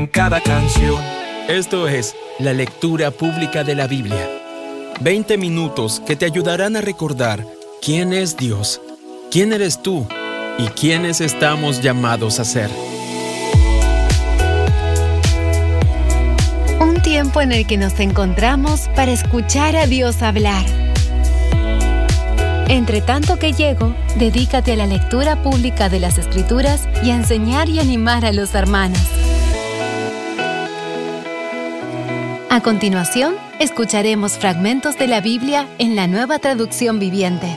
en cada canción. Esto es la lectura pública de la Biblia. 20 minutos que te ayudarán a recordar quién es Dios, quién eres tú y quiénes estamos llamados a ser. Un tiempo en el que nos encontramos para escuchar a Dios hablar. Entre tanto que llego, dedícate a la lectura pública de las Escrituras y a enseñar y animar a los hermanos. A continuación, escucharemos fragmentos de la Biblia en la Nueva Traducción Viviente.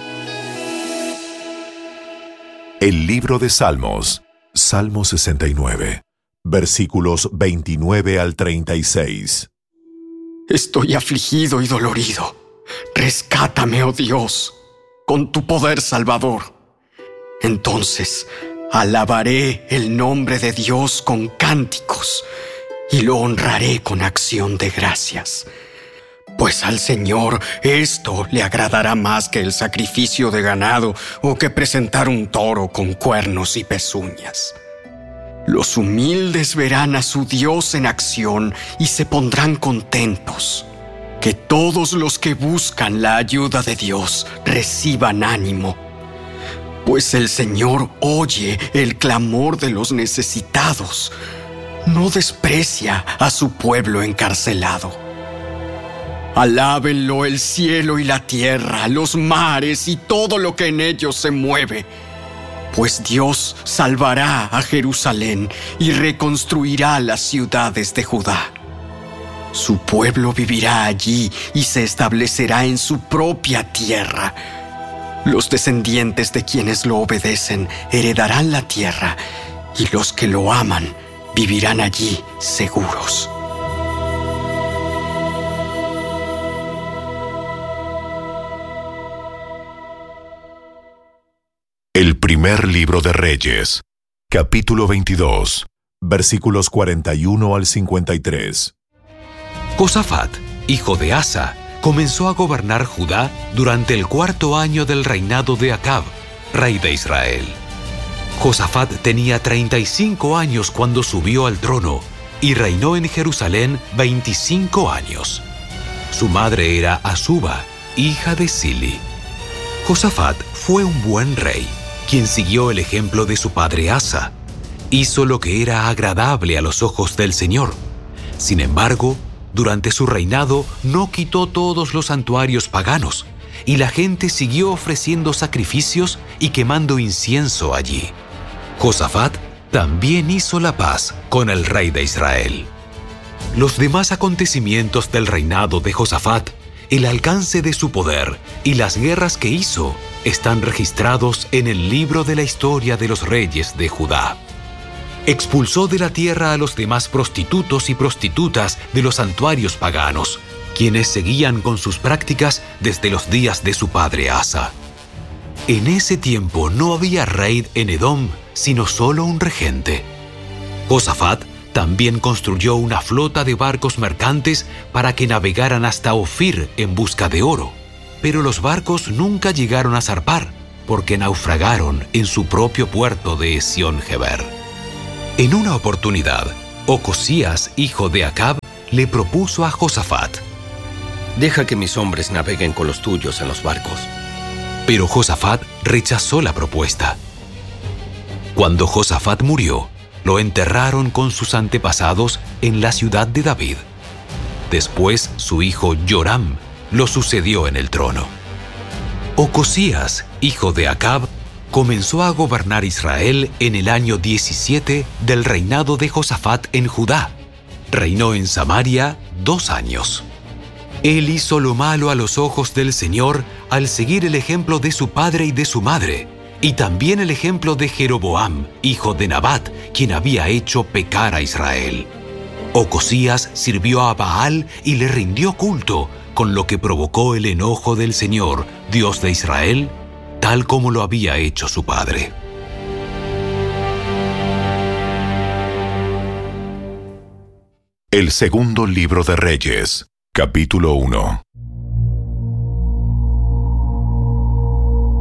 El libro de Salmos, Salmo 69, versículos 29 al 36. Estoy afligido y dolorido. Rescátame, oh Dios, con tu poder salvador. Entonces, alabaré el nombre de Dios con cánticos y lo honraré con acción de gracias. Pues al Señor esto le agradará más que el sacrificio de ganado o que presentar un toro con cuernos y pezuñas. Los humildes verán a su Dios en acción y se pondrán contentos. Que todos los que buscan la ayuda de Dios reciban ánimo. Pues el Señor oye el clamor de los necesitados. No desprecia a su pueblo encarcelado. Alábenlo el cielo y la tierra, los mares y todo lo que en ellos se mueve. Pues Dios salvará a Jerusalén y reconstruirá las ciudades de Judá. Su pueblo vivirá allí y se establecerá en su propia tierra. Los descendientes de quienes lo obedecen heredarán la tierra y los que lo aman vivirán allí seguros. El primer libro de Reyes, capítulo 22, versículos 41 al 53. Josafat, hijo de Asa, comenzó a gobernar Judá durante el 4º año del reinado de Acab, rey de Israel. Josafat tenía 35 años cuando subió al trono y reinó en Jerusalén 25 años. Su madre era Azuba, hija de Sili. Josafat fue un buen rey, quien siguió el ejemplo de su padre Asa. Hizo lo que era agradable a los ojos del Señor. Sin embargo, durante su reinado no quitó todos los santuarios paganos, y la gente siguió ofreciendo sacrificios y quemando incienso allí. Josafat también hizo la paz con el rey de Israel. Los demás acontecimientos del reinado de Josafat, el alcance de su poder y las guerras que hizo están registrados en el libro de la historia de los reyes de Judá. Expulsó de la tierra a los demás prostitutos y prostitutas de los santuarios paganos, quienes seguían con sus prácticas desde los días de su padre Asa. En ese tiempo no había rey en Edom, sino solo un regente. Josafat también construyó una flota de barcos mercantes para que navegaran hasta Ofir en busca de oro, pero los barcos nunca llegaron a zarpar, porque naufragaron en su propio puerto de Esión-Geber. En una oportunidad, Ocosías, hijo de Acab, le propuso a Josafat: «Deja que mis hombres naveguen con los tuyos en los barcos». Pero Josafat rechazó la propuesta. Cuando Josafat murió, lo enterraron con sus antepasados en la ciudad de David. Después, su hijo Joram lo sucedió en el trono. Ocosías, hijo de Acab, comenzó a gobernar Israel en el año 17 del reinado de Josafat en Judá. Reinó en Samaria 2 años. Él hizo lo malo a los ojos del Señor al seguir el ejemplo de su padre y de su madre, y también el ejemplo de Jeroboam, hijo de Nabat, quien había hecho pecar a Israel. Ocosías sirvió a Baal y le rindió culto, con lo que provocó el enojo del Señor, Dios de Israel, tal como lo había hecho su padre. El segundo libro de Reyes, capítulo 1.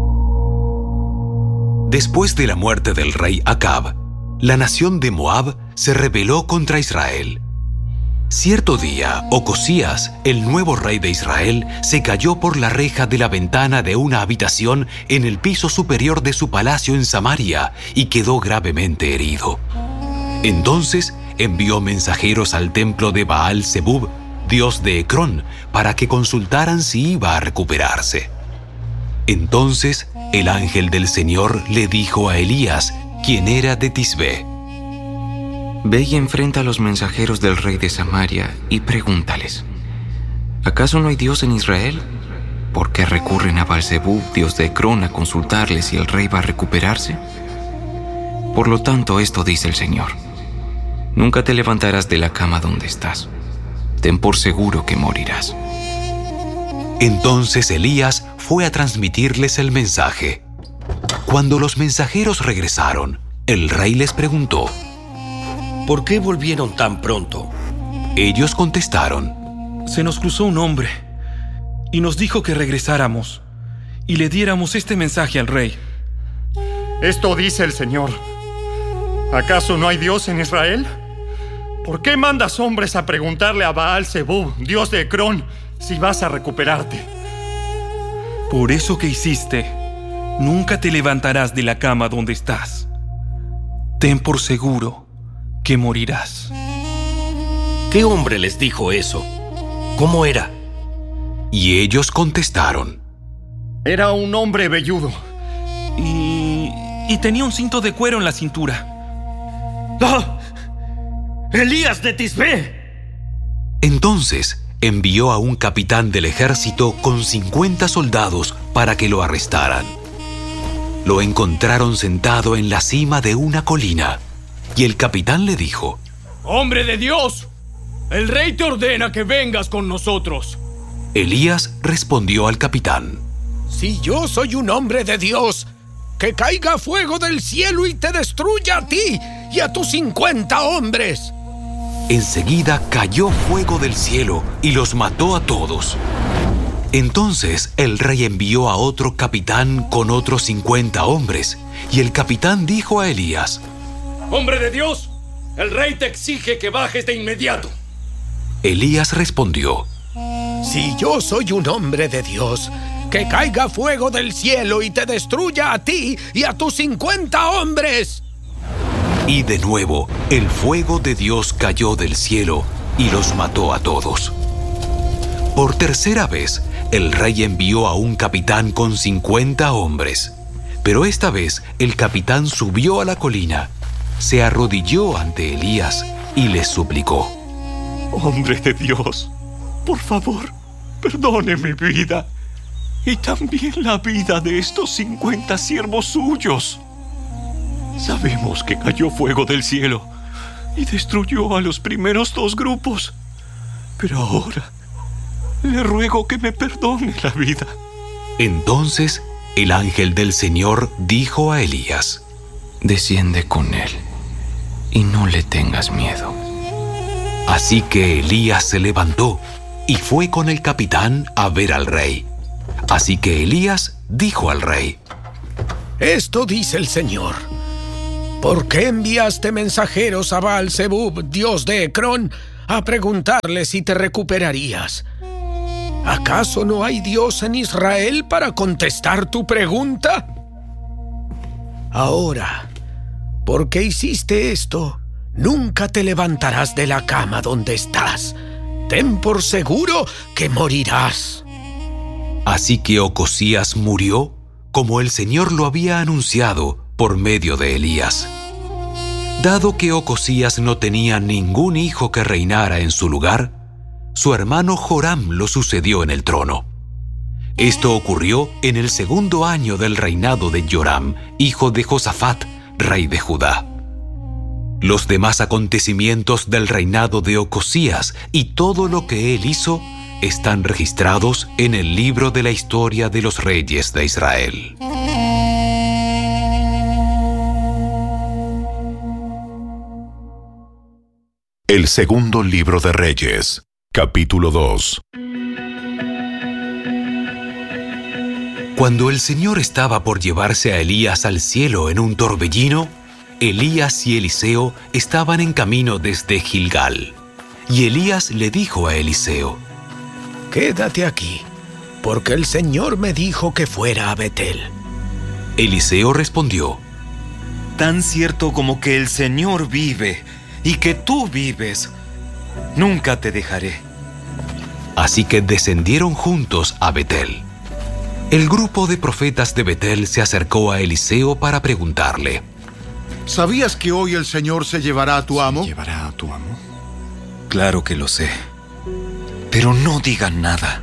Después de la muerte del rey Acab, la nación de Moab se rebeló contra Israel. Cierto día, Ocosías, el nuevo rey de Israel, se cayó por la reja de la ventana de una habitación en el piso superior de su palacio en Samaria y quedó gravemente herido. Entonces envió mensajeros al templo de Baal-Zebub, dios de Ecrón, para que consultaran si iba a recuperarse. Entonces el ángel del Señor le dijo a Elías, quien era de Tisbé: Ve y enfrenta a los mensajeros del rey de Samaria y pregúntales: ¿acaso no hay Dios en Israel? ¿Por qué recurren a Baal-Zebub, dios de Ecrón, a consultarle si el rey va a recuperarse? Por lo tanto, esto dice el Señor: nunca te levantarás de la cama donde estás. Ten por seguro que morirás. Entonces Elías fue a transmitirles el mensaje. Cuando los mensajeros regresaron, el rey les preguntó: ¿por qué volvieron tan pronto? Ellos contestaron: se nos cruzó un hombre y nos dijo que regresáramos y le diéramos este mensaje al rey. Esto dice el Señor: ¿acaso no hay Dios en Israel? ¿Por qué mandas hombres a preguntarle a Baal-Zebub, dios de Ecrón, si vas a recuperarte? Por eso que hiciste, nunca te levantarás de la cama donde estás. Ten por seguro que morirás. ¿Qué hombre les dijo eso? ¿Cómo era? Y ellos contestaron: era un hombre velludo. Y tenía un cinto de cuero en la cintura. ¡Ah! ¡Elías de Tisbé! Entonces envió a un capitán del ejército con 50 soldados para que lo arrestaran. Lo encontraron sentado en la cima de una colina, y el capitán le dijo: ¡hombre de Dios! El rey te ordena que vengas con nosotros. Elías respondió al capitán: si yo soy un hombre de Dios, que caiga fuego del cielo y te destruya a ti y a tus 50 hombres. Enseguida cayó fuego del cielo y los mató a todos. Entonces el rey envió a otro capitán con otros 50 hombres, y el capitán dijo a Elías: ¡hombre de Dios! El rey te exige que bajes de inmediato. Elías respondió: si yo soy un hombre de Dios, que caiga fuego del cielo y te destruya a ti y a tus 50 hombres. Y de nuevo, el fuego de Dios cayó del cielo y los mató a todos. Por tercera vez, el rey envió a un capitán con 50 hombres. Pero esta vez, el capitán subió a la colina, se arrodilló ante Elías y les suplicó: hombre de Dios, por favor, perdone mi vida y también la vida de estos 50 siervos suyos. Sabemos que cayó fuego del cielo y destruyó a los primeros 2 grupos, pero ahora le ruego que me perdone la vida. Entonces el ángel del Señor dijo a Elías: desciende con él y no le tengas miedo. Así que Elías se levantó y fue con el capitán a ver al rey. Así que Elías dijo al rey: esto dice el Señor: ¿por qué enviaste mensajeros a Baal-Zebub, dios de Ecrón, a preguntarle si te recuperarías? ¿Acaso no hay Dios en Israel para contestar tu pregunta? Ahora, ¿por qué hiciste esto? Nunca te levantarás de la cama donde estás. Ten por seguro que morirás. Así que Ocosías murió como el Señor lo había anunciado por medio de Elías. Dado que Ocosías no tenía ningún hijo que reinara en su lugar, su hermano Joram lo sucedió en el trono. Esto ocurrió en el 2.º año del reinado de Joram, hijo de Josafat, rey de Judá. Los demás acontecimientos del reinado de Ocosías y todo lo que él hizo están registrados en el libro de la historia de los reyes de Israel. El segundo libro de Reyes, capítulo 2. Cuando el Señor estaba por llevarse a Elías al cielo en un torbellino, Elías y Eliseo estaban en camino desde Gilgal. Y Elías le dijo a Eliseo: «Quédate aquí, porque el Señor me dijo que fuera a Betel». Eliseo respondió: «Tan cierto como que el Señor vive y que tú vives, nunca te dejaré». Así que descendieron juntos a Betel. El grupo de profetas de Betel se acercó a Eliseo para preguntarle: ¿Sabías que hoy el Señor se llevará a tu amo? ¿Se llevará a tu amo? Claro que lo sé, pero no digan nada.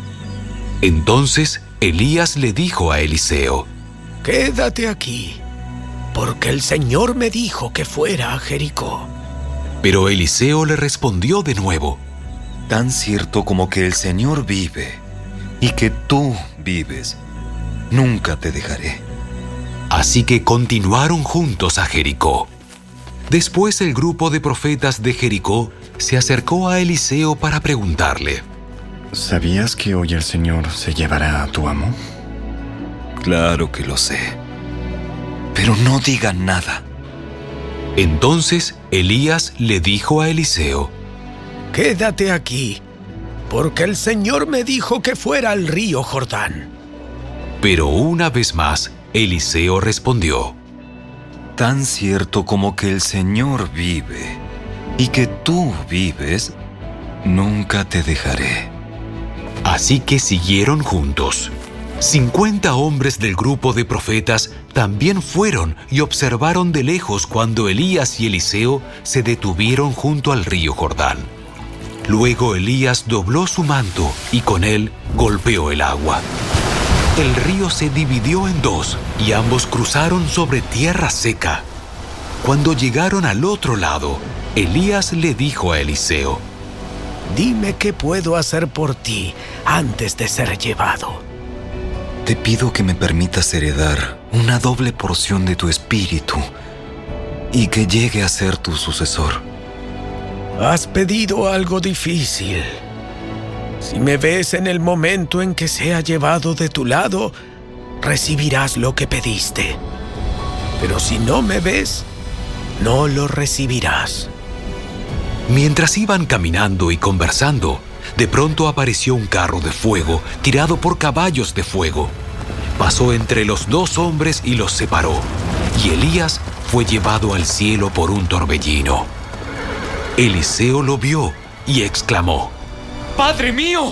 Entonces Elías le dijo a Eliseo: «Quédate aquí, porque el Señor me dijo que fuera a Jericó». Pero Eliseo le respondió de nuevo: «Tan cierto como que el Señor vive y que tú vives, nunca te dejaré». Así que continuaron juntos a Jericó. Después el grupo de profetas de Jericó se acercó a Eliseo para preguntarle: ¿Sabías que hoy el Señor se llevará a tu amo? Claro que lo sé, pero no digan nada. Entonces Elías le dijo a Eliseo: «Quédate aquí, porque el Señor me dijo que fuera al río Jordán». Pero una vez más Eliseo respondió: «Tan cierto como que el Señor vive y que tú vives, nunca te dejaré». Así que siguieron juntos. 50 hombres del grupo de profetas también fueron y observaron de lejos cuando Elías y Eliseo se detuvieron junto al río Jordán. Luego Elías dobló su manto y con él golpeó el agua. El río se dividió en dos y ambos cruzaron sobre tierra seca. Cuando llegaron al otro lado, Elías le dijo a Eliseo: «Dime qué puedo hacer por ti antes de ser llevado». «Te pido que me permitas heredar una doble porción de tu espíritu y que llegue a ser tu sucesor». «Has pedido algo difícil. Si me ves en el momento en que sea llevado de tu lado, recibirás lo que pediste. Pero si no me ves, no lo recibirás». Mientras iban caminando y conversando, de pronto apareció un carro de fuego tirado por caballos de fuego. Pasó entre los dos hombres y los separó, y Elías fue llevado al cielo por un torbellino. Eliseo lo vio y exclamó: ¡Padre mío!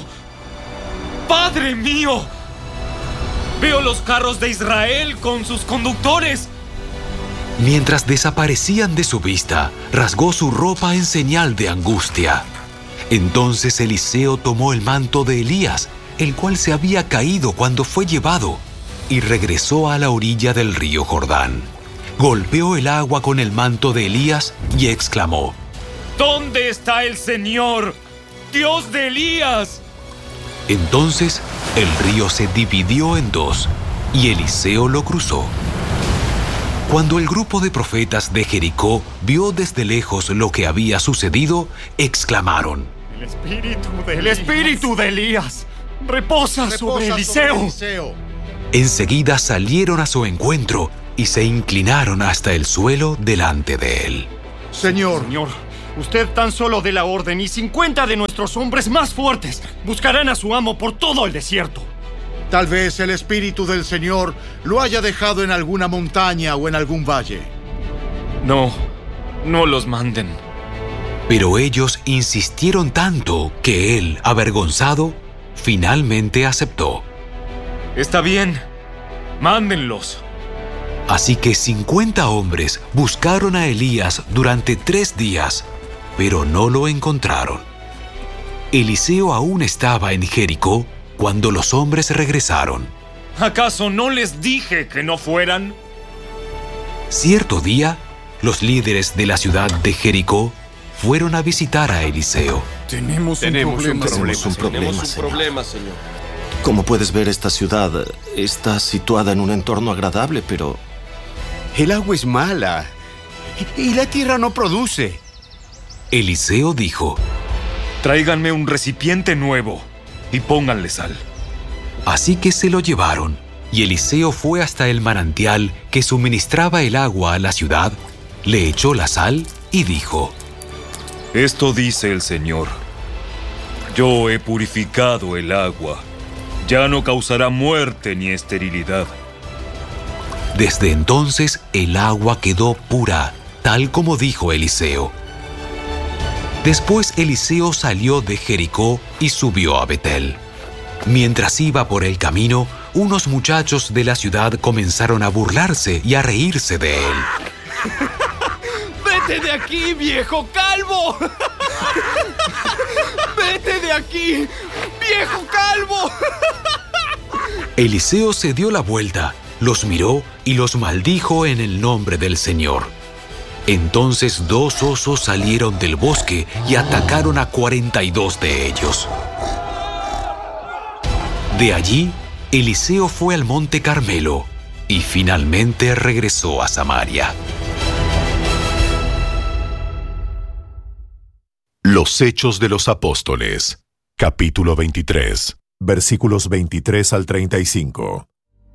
¡Padre mío! Veo los carros de Israel con sus conductores. Mientras desaparecían de su vista, rasgó su ropa en señal de angustia. Entonces Eliseo tomó el manto de Elías, el cual se había caído cuando fue llevado, y regresó a la orilla del río Jordán. Golpeó el agua con el manto de Elías y exclamó: ¿Dónde está el Señor, Dios de Elías? Entonces el río se dividió en dos y Eliseo lo cruzó. Cuando el grupo de profetas de Jericó vio desde lejos lo que había sucedido, exclamaron: El espíritu de Elías reposa sobre Eliseo. Enseguida salieron a su encuentro y se inclinaron hasta el suelo delante de él. Señor, usted tan solo dé la orden y 50 de nuestros hombres más fuertes buscarán a su amo por todo el desierto. Tal vez el espíritu del Señor lo haya dejado en alguna montaña o en algún valle. No los manden. Pero ellos insistieron tanto que él, avergonzado, finalmente aceptó. Está bien, mándenlos. Así que 50 hombres buscaron a Elías durante 3 días, pero no lo encontraron. Eliseo aún estaba en Jericó cuando los hombres regresaron. ¿Acaso no les dije que no fueran? Cierto día, los líderes de la ciudad de Jericó fueron a visitar a Eliseo. Tenemos un problema, Señor. Como puedes ver, esta ciudad está situada en un entorno agradable, pero el agua es mala y la tierra no produce. Eliseo dijo: Tráiganme un recipiente nuevo y pónganle sal. Así que se lo llevaron, y Eliseo fue hasta el manantial que suministraba el agua a la ciudad le echó la sal y dijo: Esto dice el Señor: Yo he purificado el agua, ya no causará muerte ni esterilidad. Desde entonces el agua quedó pura, tal como dijo Eliseo. Después Eliseo salió de Jericó y subió a Betel. Mientras iba por el camino, unos muchachos de la ciudad comenzaron a burlarse y a reírse de él. ¡Vete de aquí, viejo calvo! ¡Vete de aquí, viejo calvo! Eliseo se dio la vuelta, los miró y los maldijo en el nombre del Señor. Entonces 2 osos salieron del bosque y atacaron a 42 de ellos. De allí, Eliseo fue al monte Carmelo y finalmente regresó a Samaria. Los Hechos de los Apóstoles, capítulo 23, versículos 23 al 35.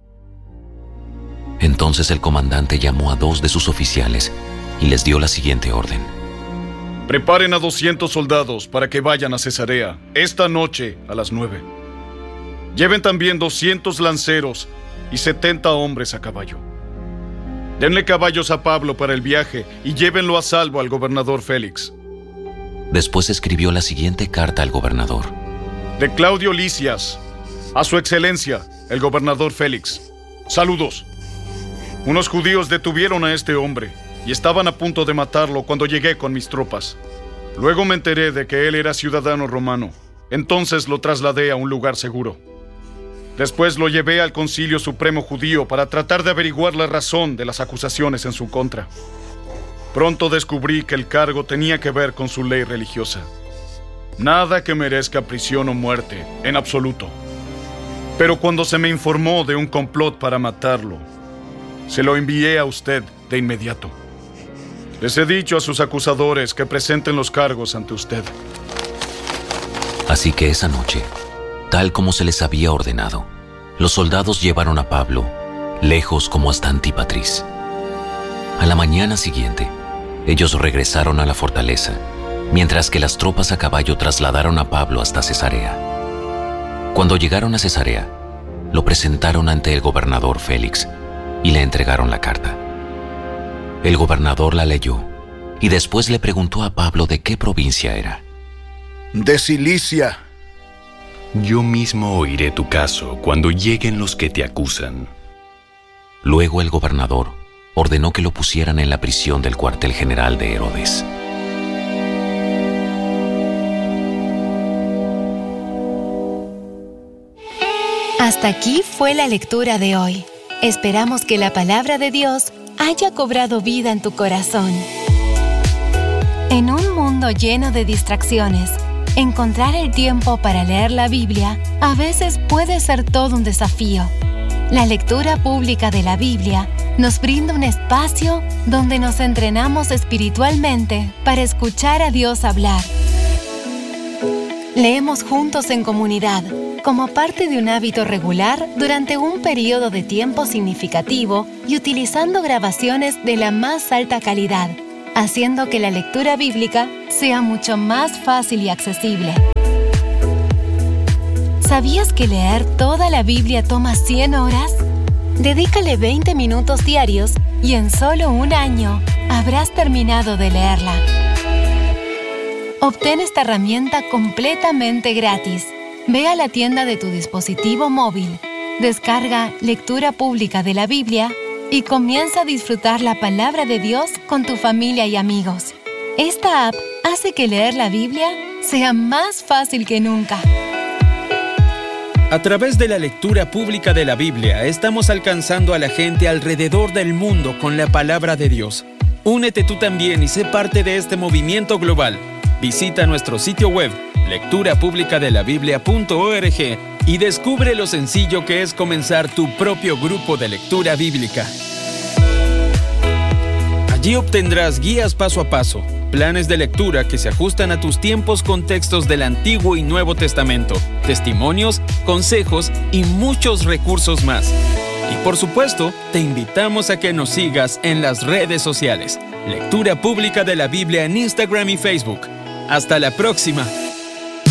Entonces el comandante llamó a 2 de sus oficiales y les dio la siguiente orden: Preparen a 200 soldados para que vayan a Cesarea esta noche a las 9. Lleven también 200 lanceros y 70 hombres a caballo. Denle caballos a Pablo para el viaje y llévenlo a salvo al gobernador Félix. Después escribió la siguiente carta al gobernador: De Claudio Lisias, a su excelencia, el gobernador Félix. Saludos. Unos judíos detuvieron a este hombre y estaban a punto de matarlo cuando llegué con mis tropas. Luego me enteré de que él era ciudadano romano. Entonces lo trasladé a un lugar seguro. Después lo llevé al Concilio Supremo Judío para tratar de averiguar la razón de las acusaciones en su contra. Pronto descubrí que el cargo tenía que ver con su ley religiosa. Nada que merezca prisión o muerte, en absoluto. Pero cuando se me informó de un complot para matarlo, se lo envié a usted de inmediato. Les he dicho a sus acusadores que presenten los cargos ante usted. Así que esa noche, tal como se les había ordenado, los soldados llevaron a Pablo, lejos como hasta Antípatris. A la mañana siguiente, ellos regresaron a la fortaleza, mientras que las tropas a caballo trasladaron a Pablo hasta Cesarea. Cuando llegaron a Cesarea, lo presentaron ante el gobernador Félix y le entregaron la carta. El gobernador la leyó y después le preguntó a Pablo de qué provincia era. De Cilicia. Yo mismo oiré tu caso cuando lleguen los que te acusan. Luego el gobernador ordenó que lo pusieran en la prisión del cuartel general de Herodes. Hasta aquí fue la lectura de hoy. Esperamos que la palabra de Dios haya cobrado vida en tu corazón. En un mundo lleno de distracciones, encontrar el tiempo para leer la Biblia a veces puede ser todo un desafío. La lectura pública de la Biblia nos brinda un espacio donde nos entrenamos espiritualmente para escuchar a Dios hablar. Leemos juntos en comunidad, como parte de un hábito regular durante un periodo de tiempo significativo y utilizando grabaciones de la más alta calidad, haciendo que la lectura bíblica sea mucho más fácil y accesible. ¿Sabías que leer toda la Biblia toma 100 horas? Dedícale 20 minutos diarios y en solo un año habrás terminado de leerla. Obtén esta herramienta completamente gratis. Ve a la tienda de tu dispositivo móvil, descarga Lectura Pública de la Biblia y comienza a disfrutar la palabra de Dios con tu familia y amigos. Esta app hace que leer la Biblia sea más fácil que nunca. A través de la lectura pública de la Biblia, estamos alcanzando a la gente alrededor del mundo con la palabra de Dios. Únete tú también y sé parte de este movimiento global. Visita nuestro sitio web, lecturapublicadelabiblia.org, y descubre lo sencillo que es comenzar tu propio grupo de lectura bíblica. Allí obtendrás guías paso a paso, planes de lectura que se ajustan a tus tiempos con textos del Antiguo y Nuevo Testamento, testimonios, consejos y muchos recursos más. Y por supuesto, te invitamos a que nos sigas en las redes sociales. Lectura Pública de la Biblia en Instagram y Facebook. Hasta la próxima.